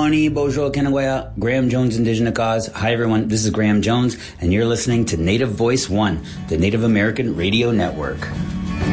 Oni Bojo Kenawaya, Graham Jones Indigenous Cause. Hi everyone, this is Graham Jones, and you're listening to Native Voice One, the Native American Radio Network.